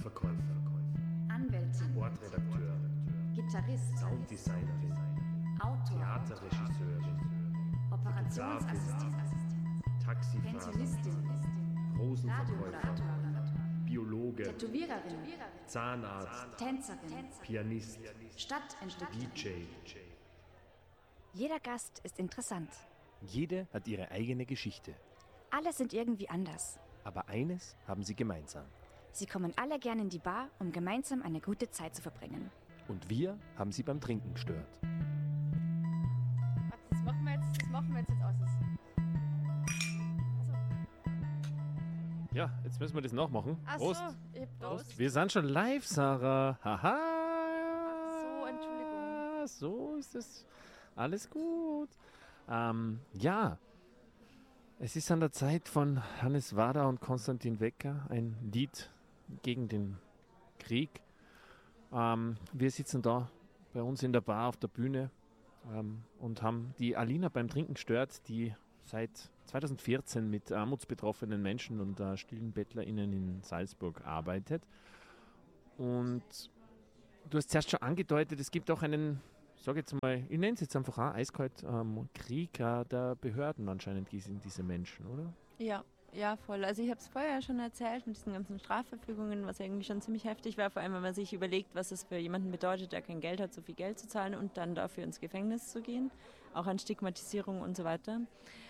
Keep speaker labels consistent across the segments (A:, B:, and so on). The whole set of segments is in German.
A: Verkäufer,
B: Anwältin,
A: Sportredakteur,
B: Gitarrist,
A: Sounddesignerin,
B: Autor,
A: Theaterregisseurin,
B: Operationsassistent,
A: Taxifahrer,
B: Pensionistin,
A: Rosenverkäufer,
B: Radiomoderator,
A: Biologe,
B: Tätowiererin,
A: Zahnarzt,
B: Tänzerin,
A: Pianist,
B: Stadtentwicklerin.
A: DJ.
C: Jeder Gast ist interessant.
D: Jede hat ihre eigene Geschichte.
C: Alle sind irgendwie anders.
D: Aber eines haben sie gemeinsam.
C: Sie kommen alle gern in die Bar, um gemeinsam eine gute Zeit zu verbringen.
D: Und wir haben sie beim Trinken gestört.
E: Warte, das machen wir jetzt aus. Also.
D: Ja, jetzt müssen wir das nachmachen.
E: Ach
D: Prost.
E: so, Prost.
D: Wir sind schon live, Sarah. Haha.
E: Ach so, Entschuldigung.
D: So ist es. Alles gut. Ja, es ist an der Zeit von Hannes Wader und Konstantin Wecker, ein Lied gegen den Krieg. Wir sitzen da bei uns in der Bar auf der Bühne und haben die Alina beim Trinken gestört, die seit 2014 mit armutsbetroffenen Menschen und stillen BettlerInnen in Salzburg arbeitet. Und du hast zuerst schon angedeutet, es gibt auch einen, sag jetzt mal, ich nenne es jetzt einfach auch eiskalt, Krieg der Behörden anscheinend gegen diese Menschen, oder?
E: Ja, voll. Also ich habe es vorher schon erzählt mit diesen ganzen Strafverfügungen, was irgendwie schon ziemlich heftig war, vor allem wenn man sich überlegt, was es für jemanden bedeutet, der kein Geld hat, so viel Geld zu zahlen und dann dafür ins Gefängnis zu gehen, auch an Stigmatisierung und so weiter.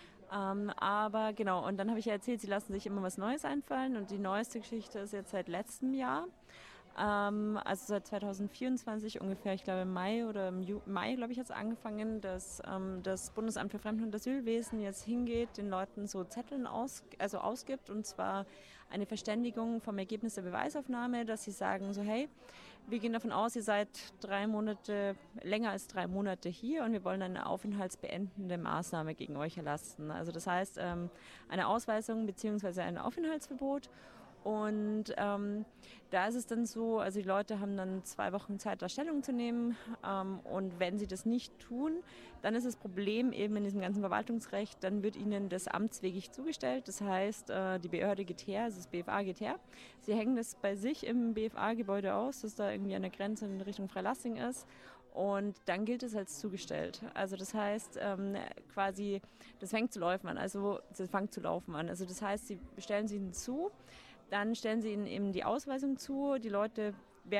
E: Aber genau, und dann habe ich ja erzählt, sie lassen sich immer was Neues einfallen und die neueste Geschichte ist jetzt seit letztem Jahr. Also seit 2024 ungefähr, ich glaube im Mai oder im Mai, glaube ich, hat es angefangen, dass das Bundesamt für Fremden- und Asylwesen jetzt hingeht, den Leuten so Zetteln ausgibt, und zwar eine Verständigung vom Ergebnis der Beweisaufnahme, dass sie sagen so, hey, wir gehen davon aus, ihr seid länger als 3 Monate hier und wir wollen eine aufenthaltsbeendende Maßnahme gegen euch erlassen. Also das heißt, eine Ausweisung bzw. ein Aufenthaltsverbot. Und da ist es dann so, also die Leute haben dann 2 Wochen Zeit, da Stellung zu nehmen. Und wenn sie das nicht tun, dann ist das Problem eben in diesem ganzen Verwaltungsrecht, dann wird ihnen das amtswegig zugestellt. Das heißt, die Behörde geht her, also das BFA geht her. Sie hängen das bei sich im BFA-Gebäude aus, dass da irgendwie an der Grenze in Richtung Freilassing ist. Und dann gilt es als zugestellt. Also das heißt, quasi, das fängt zu laufen an. Also das fängt zu laufen an. Also das heißt, sie stellen sie ihnen zu. Dann stellen sie ihnen eben die Ausweisung zu. Die Leute,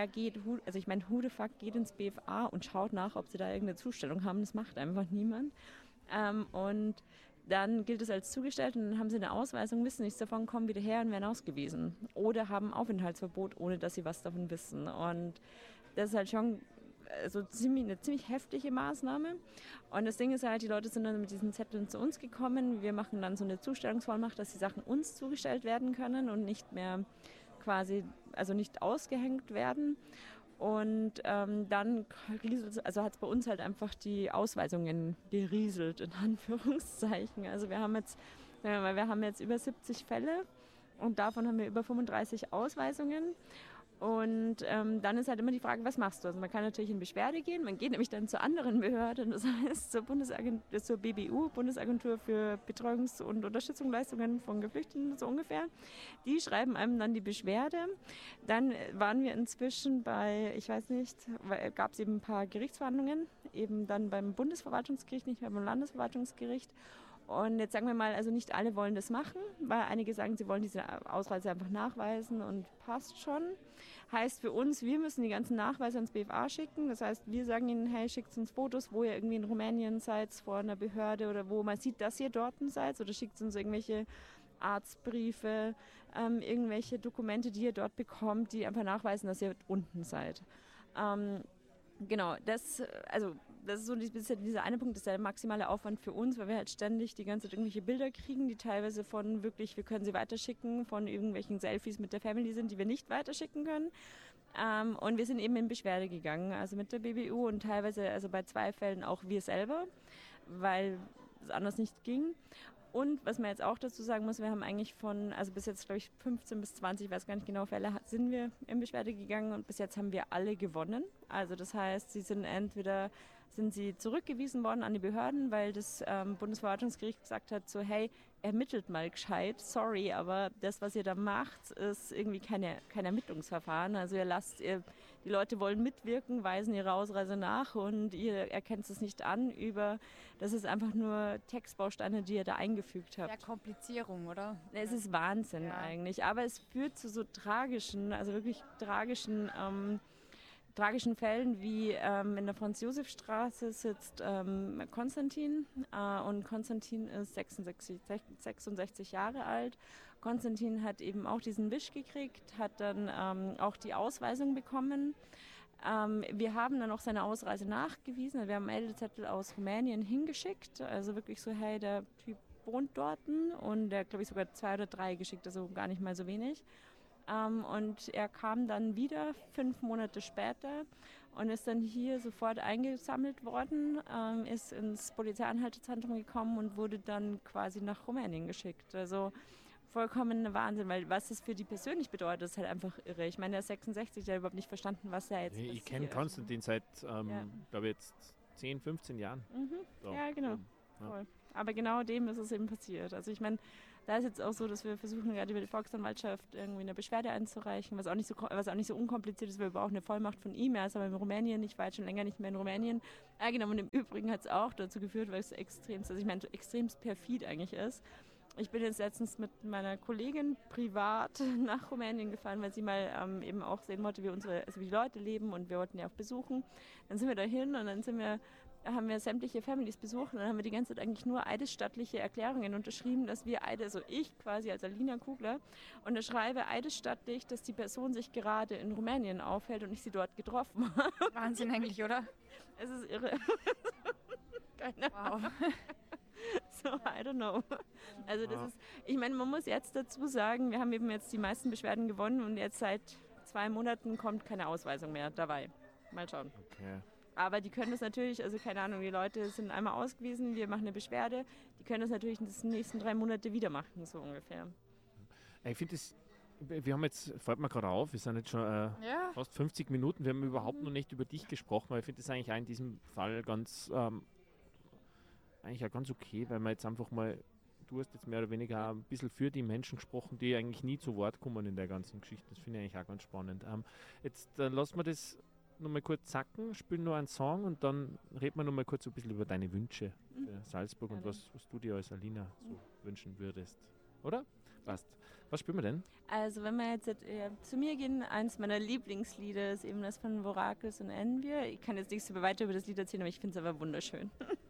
E: who the fuck geht ins BFA und schaut nach, ob sie da irgendeine Zustellung haben. Das macht einfach niemand. Und dann gilt es als zugestellt und dann haben sie eine Ausweisung, wissen nichts davon, kommen wieder her und werden ausgewiesen. Oder haben Aufenthaltsverbot, ohne dass sie was davon wissen. Und das ist halt schon eine ziemlich heftige Maßnahme. Und das Ding ist halt, die Leute sind dann mit diesen Zetteln zu uns gekommen. Wir machen dann so eine Zustellungsvollmacht, dass die Sachen uns zugestellt werden können und nicht mehr quasi, also nicht ausgehängt werden. Und dann hat es bei uns halt einfach die Ausweisungen gerieselt, in Anführungszeichen. Also wir haben jetzt über 70 Fälle und davon haben wir über 35 Ausweisungen. Und dann ist halt immer die Frage, was machst du? Also man kann natürlich in Beschwerde gehen, man geht nämlich dann zu anderen Behörden, das heißt zur BBU, Bundesagentur für Betreuungs- und Unterstützungsleistungen von Geflüchteten, so ungefähr. Die schreiben einem dann die Beschwerde. Dann waren wir inzwischen gab es eben ein paar Gerichtsverhandlungen, eben dann beim Bundesverwaltungsgericht, nicht mehr beim Landesverwaltungsgericht. Und jetzt sagen wir mal, also nicht alle wollen das machen, weil einige sagen, sie wollen diese Ausreise einfach nachweisen und passt schon. Heißt für uns, wir müssen die ganzen Nachweise ans BFA schicken. Das heißt, wir sagen ihnen, hey, schickt uns Fotos, wo ihr irgendwie in Rumänien seid, vor einer Behörde oder wo man sieht, dass ihr dort seid. Oder schickt uns irgendwelche Arztbriefe, irgendwelche Dokumente, die ihr dort bekommt, die einfach nachweisen, dass ihr unten seid. Genau, das ist so dieser eine Punkt, das ist der maximale Aufwand für uns, weil wir halt ständig die ganze Zeit irgendwelche Bilder kriegen, die teilweise von wirklich, wir können sie weiterschicken, von irgendwelchen Selfies mit der Family sind, die wir nicht weiterschicken können. Und wir sind eben in Beschwerde gegangen, also mit der BBU und teilweise, also bei 2 Fällen auch wir selber, weil es anders nicht ging. Und was man jetzt auch dazu sagen muss, wir haben eigentlich bis jetzt glaube ich 15 bis 20, ich weiß gar nicht genau, Fälle sind wir in Beschwerde gegangen und bis jetzt haben wir alle gewonnen. Also das heißt, entweder sind sie zurückgewiesen worden an die Behörden, weil das Bundesverwaltungsgericht gesagt hat, so hey, ermittelt mal gescheit, sorry, aber das, was ihr da macht, ist irgendwie kein Ermittlungsverfahren. Also die Leute wollen mitwirken, weisen ihre Ausreise nach und ihr erkennt es nicht an das ist einfach nur Textbausteine, die ihr da eingefügt habt.
B: Ja, Komplizierung, oder?
E: Es ist Wahnsinn eigentlich, aber es führt zu so tragischen, also wirklich tragischen Fällen wie in der Franz-Josef-Straße sitzt Konstantin und Konstantin ist 66 Jahre alt. Konstantin hat eben auch diesen Wisch gekriegt, hat dann auch die Ausweisung bekommen. Wir haben dann auch seine Ausreise nachgewiesen. Also wir haben einen Meldezettel aus Rumänien hingeschickt, also wirklich so, hey, der Typ wohnt dort und der, glaube ich, sogar 2 oder 3 geschickt, also gar nicht mal so wenig. Und er kam dann wieder 5 Monate später und ist dann hier sofort eingesammelt worden, ist ins Polizeianhaltezentrum gekommen und wurde dann quasi nach Rumänien geschickt. Also vollkommen Wahnsinn, weil was das für die persönlich bedeutet, ist halt einfach irre. Ich meine, der ist 66, der hat überhaupt nicht verstanden, was da jetzt passiert.
D: Ich kenne Konstantin seit, glaube ich, jetzt 10, 15 Jahren. So.
E: Ja, genau.
D: Ja.
E: Voll. Aber genau dem ist es eben passiert. Also ich meine, da ist jetzt auch so, dass wir versuchen, gerade über die Volksanwaltschaft irgendwie eine Beschwerde einzureichen, was auch nicht so unkompliziert ist, weil wir brauchen eine Vollmacht von ihm. Er ist aber in Rumänien, ich war jetzt schon länger nicht mehr in Rumänien. Ja, genau, und im Übrigen hat es auch dazu geführt, weil es extremst perfid eigentlich ist. Ich bin jetzt letztens mit meiner Kollegin privat nach Rumänien gefahren, weil sie mal eben auch sehen wollte, wie die Leute leben und wir wollten ja auch besuchen. Dann sind wir dahin und dann haben wir sämtliche Families besucht und dann haben wir die ganze Zeit eigentlich nur eidesstattliche Erklärungen unterschrieben, dass wir also ich quasi als Alina Kugler, unterschreibe eidesstattlich, dass die Person sich gerade in Rumänien aufhält und ich sie dort getroffen habe.
B: Wahnsinn eigentlich, oder?
E: Es ist irre. Keine Ahnung.
B: Wow.
E: So, I don't know. Also das ist, ich meine, man muss jetzt dazu sagen, wir haben eben jetzt die meisten Beschwerden gewonnen und jetzt seit 2 Monaten kommt keine Ausweisung mehr dabei. Mal schauen.
D: Okay.
E: Aber die können das natürlich, also keine Ahnung, die Leute sind einmal ausgewiesen, wir machen eine Beschwerde, die können das natürlich in den nächsten 3 Monate wieder machen, so ungefähr.
D: Ich finde es, wir haben jetzt, fällt mir gerade auf, wir sind jetzt schon fast 50 Minuten, wir haben überhaupt noch nicht über dich gesprochen, aber ich finde das eigentlich auch in diesem Fall eigentlich auch ganz okay, weil man jetzt einfach mal, du hast jetzt mehr oder weniger ein bisschen für die Menschen gesprochen, die eigentlich nie zu Wort kommen in der ganzen Geschichte. Das finde ich eigentlich auch ganz spannend. Jetzt lassen wir das nochmal kurz sacken, spielen nur einen Song und dann reden wir nochmal kurz ein bisschen über deine Wünsche für Salzburg und was du dir als Alina so wünschen würdest. Oder? Passt. Was spielen wir denn?
E: Also wenn wir jetzt zu mir gehen, eins meiner Lieblingslieder ist eben das von Vorakis und Envir. Ich kann jetzt nichts weiter über das Lied erzählen, aber ich finde es aber wunderschön.